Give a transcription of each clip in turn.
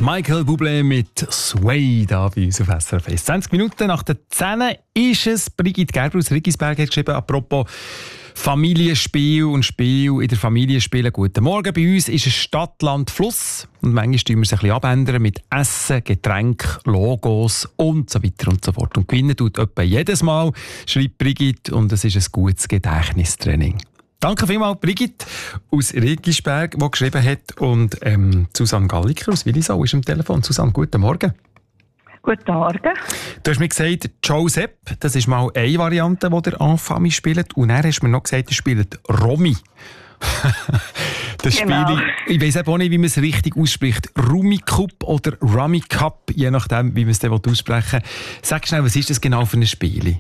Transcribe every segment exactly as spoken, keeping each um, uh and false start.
Michael Bublé mit Sway da bei uns auf S R F eins. zwanzig Minuten nach der zehn ist es. Brigitte Gerber aus Riggisberg hat geschrieben, apropos Familienspiel und Spiel in der Familie spielen. Guten Morgen. Bei uns ist es Stadt, Land, Fluss. Und manchmal tun wir es ein bisschen abändern mit Essen, Getränk, Logos und so weiter und so fort. Und gewinnen tut etwa jedes Mal, schreibt Brigitte, und es ist ein gutes Gedächtnistraining. Danke vielmals, Brigitte aus Riggisberg, die geschrieben hat. Und ähm, Susanne Galliker aus Willisau ist am Telefon. Susanne, guten Morgen. Guten Morgen. Du hast mir gesagt, Josep, das ist mal eine Variante, die der Enfant spielt. Und dann hast du mir noch gesagt, er spielt Romy. Das Genau. Spiel, ich weiss auch nicht, wie man es richtig ausspricht. Rummikub oder Rummikub, je nachdem, wie man es dann aussprechen will. Sag schnell, was ist das genau für ein Spiel?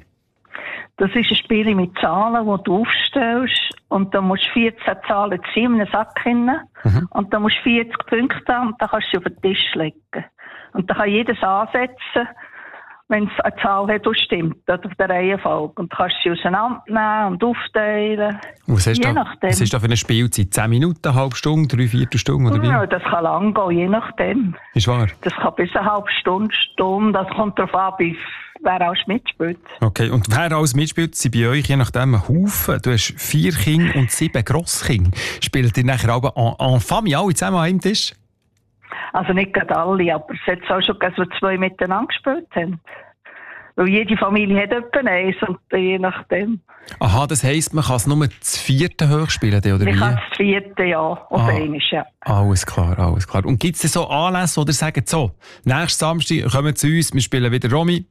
Das ist ein Spiel mit Zahlen, die du aufstellst. Und da musst du vierzehn Zahlen ziehen in einen Sack hinein. Mhm. Und da musst du vierzig Punkte haben und dann kannst du sie auf den Tisch legen. Und dann kann jedes ansetzen, wenn es eine Zahl hat, die stimmt, oder auf der Reihenfolge. Und dann kannst du sie auseinandernehmen und aufteilen. Was hast je da, nachdem. Was ist da für eine Spielzeit? zehn Minuten, eine halbe Stunde, drei Viertelstunde? Oder wie? Ja, das kann lang gehen, je nachdem. Ist wahr? Das kann bis eine halbe Stunde, Stunde. Das kommt darauf an, bis wer alles mitspielt. Okay, und wer alles mitspielt, sind bei euch je nachdem ein Haufen. Du hast vier Kinder und sieben Grosskinder. Spielt ihr nachher aber en, en famille alle zusammen an einem Tisch? Also nicht gerade alle, aber es hat auch schon gegeben, dass wir zwei miteinander gespielt haben. Weil jede Familie hat etwa eins und je nachdem. Aha, das heisst, man kann es nur das vierte hoch spielen, oder wie? Ich kann das vierte, ja. Und ah, eines, ja. Alles klar, alles klar. Und gibt es so Anlässe, oder sagen so, nächsten Samstag kommen zu uns, wir spielen wieder Romy?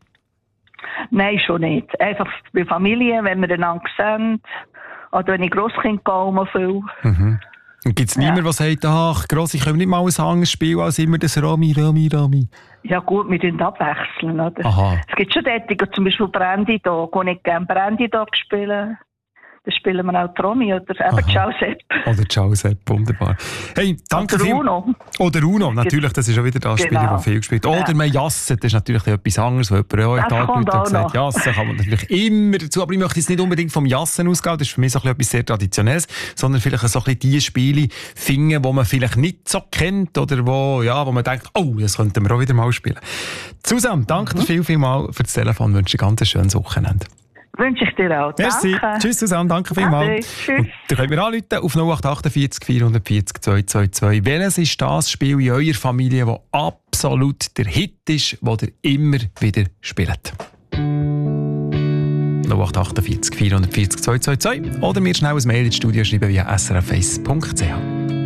Nein, schon nicht. Einfach bei Familie, wenn wir einander sehen. Oder wenn ich Grosskind gehe, um viel. Mhm. Und gibt es ja. niemanden, der sagt, ach, Gross, ich komme nicht mal ein anderes Spiel als immer das Romy, Romy, Romy? Ja gut, wir tun abwechseln, oder? Aha. Es gibt schon dort, zum Beispiel Brandy Dog, wo ich gerne Brandy Dog spielen. Dann spielen wir auch Romy oder eben Josep. Oder Josep, wunderbar. Hey, danke oder viel. Uno. Oder Uno, natürlich, das ist auch wieder das Spiel, genau. das viel gespielt. Oder ja. man Jassen, das ist natürlich etwas anderes, wo jemand auch in Tag sagt, Jassen kann man natürlich immer dazu, aber ich möchte jetzt nicht unbedingt vom Jassen ausgehen, das ist für mich so etwas sehr Traditionelles, sondern vielleicht so ein bisschen die Spiele finden, die man vielleicht nicht so kennt oder wo, ja, wo man denkt, oh, das könnten wir auch wieder mal spielen. Susanne, danke mhm. dir viel, viel mal für das Telefon, ich wünsche dir ein ganz schönes Wochenende. Wünsche ich dir auch. Merci. Danke. Tschüss Susanne, danke vielmals. Tschüss. Dann könnt ihr anrufen auf null acht acht vier vier vier vier zwei zwei zwei. Welches ist das Spiel in eurer Familie, das absolut der Hit ist, das ihr immer wieder spielt? null acht acht vier vier vier vier zwei zwei zwei. Oder mir schnell ein Mail ins Studio schreiben via s r f eins punkt c h.